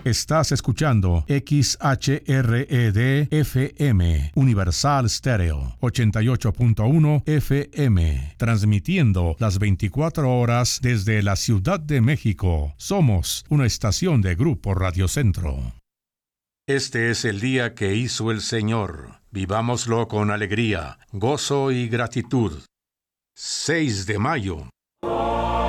Estás escuchando XHRED-FM, Universal Stereo, 88.1 FM, transmitiendo las 24 horas desde la Ciudad de México. Somos una estación de Grupo Radio Centro. Este es el día que hizo el Señor. Vivámoslo con alegría, gozo y gratitud. 6 de mayo.